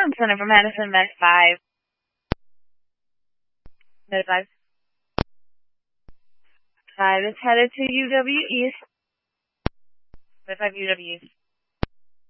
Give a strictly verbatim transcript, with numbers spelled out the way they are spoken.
From Center for Madison, Med five. Med five. five is headed to U W East. Med five U W East.